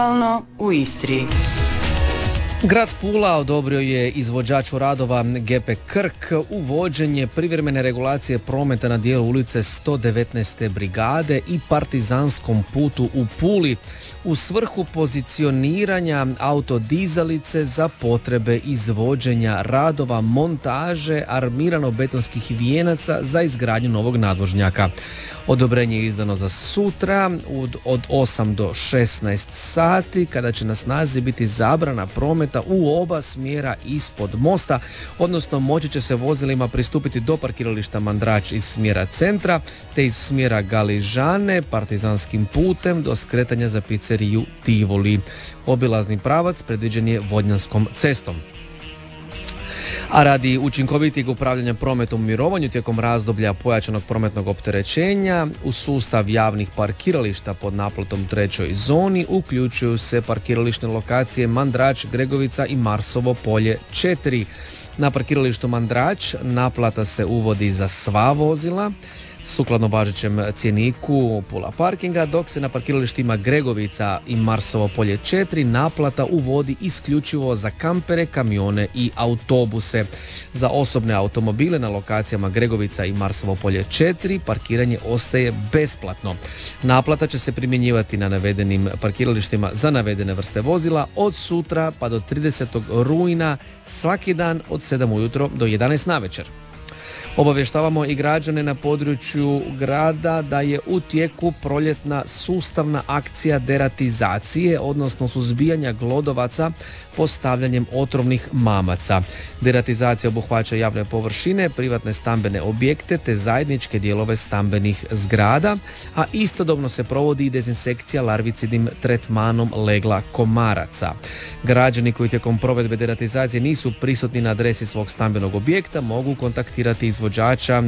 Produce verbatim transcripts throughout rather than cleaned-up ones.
u Istri. Grad Pula odobrio je izvođaču radova G P Krk uvođenje privremene regulacije prometa na dijelu ulice sto devetnaeste brigade i Partizanskom putu u Puli u svrhu pozicioniranja autodizalice za potrebe izvođenja radova montaže armirano-betonskih vijenaca za izgradnju novog nadvožnjaka. Odobrenje je izdano za sutra od osam do šesnaest sati kada će na snazi biti zabrana prometa u oba smjera ispod mosta, odnosno moći će se vozilima pristupiti do parkirališta Mandrač iz smjera centra te iz smjera Galižane Partizanskim putem do skretanja za pizzeriju Tivoli. Obilazni pravac predviđen je Vodnjanskom cestom. A radi učinkovitijeg upravljanja prometom u mirovanju tijekom razdoblja pojačanog prometnog opterećenja u sustav javnih parkirališta pod naplatom trećoj zoni uključuju se parkirališne lokacije Mandrač, Gregovica i Marsovo polje četiri. Na parkiralištu Mandrač naplata se uvodi za sva vozila sukladno važećem cjeniku Pula parkinga, dok se na parkiralištima Gregovica i Marsovo polje četiri naplata uvodi isključivo za kampere, kamione i autobuse. Za osobne automobile na lokacijama Gregovica i Marsovo polje četiri parkiranje ostaje besplatno. Naplata će se primjenjivati na navedenim parkiralištima za navedene vrste vozila od sutra pa do tridesetog rujna svaki dan od sedam ujutro do jedanaest navečer. Obavještavamo i građane na području grada da je u tijeku proljetna sustavna akcija deratizacije, odnosno suzbijanja glodovaca postavljanjem otrovnih mamaca. Deratizacija obuhvaća javne površine, privatne stambene objekte te zajedničke dijelove stambenih zgrada, a istodobno se provodi i dezinsekcija larvicidnim tretmanom legla komaraca. Građani koji tijekom provedbe deratizacije nisu prisutni na adresi svog stambenog objekta mogu kontaktirati izvođača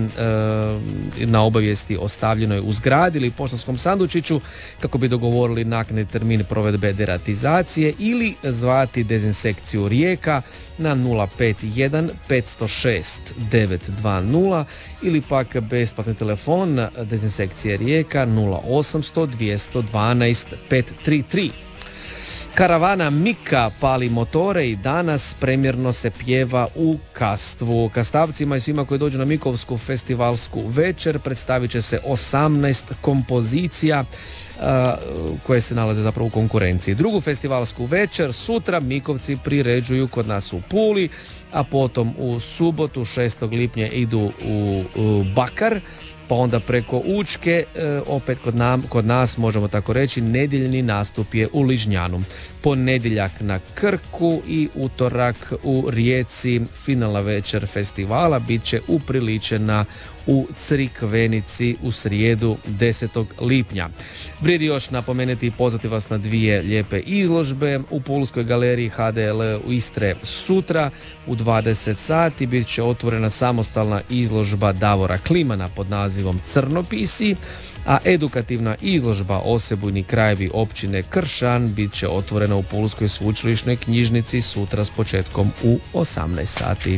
e, na obavijesti ostavljenoj u zgradi ili poštanskom sandučiću kako bi dogovorili naknadni termin provedbe deratizacije ili zvati dezinsekciju Rijeka na nula pet jedan pet nula šest devet dva nula ili pak besplatni telefon dezinsekcije Rijeka nula osamsto dvjesto dvanaest pet tri tri. Karavana Mika pali motore i danas premjerno se pjeva u Kastvu. Kastavcima i svima koji dođu na Mikovsku festivalsku večer predstavit će se osamnaest kompozicija uh, koje se nalaze zapravo u konkurenciji. Drugu festivalsku večer sutra Mikovci priređuju kod nas u Puli, a potom u subotu šestog lipnja idu u, u Bakar, pa onda preko Učke, e, opet kod, nam, kod nas možemo tako reći, nedjeljni nastup je u Ližnjanu. Ponedjeljak na Krku i utorak u Rijeci. Finalna večer festivala bit će upriličena u Crikvenici u srijedu desetog lipnja. Vrijedi još napomenuti i pozvati vas na dvije lijepe izložbe. U Pulskoj galeriji H D L u Istre sutra u dvadeset sati bit će otvorena samostalna izložba Davora Klimana pod nazivom Crnopisi, a edukativna izložba Osebujni krajevi općine Kršan bit će otvorena u Pulskoj sveučilišnoj knjižnici sutra s početkom u osamnaest sati.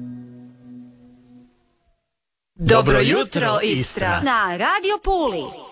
Dobro jutro, Istra! Na Radio Puli.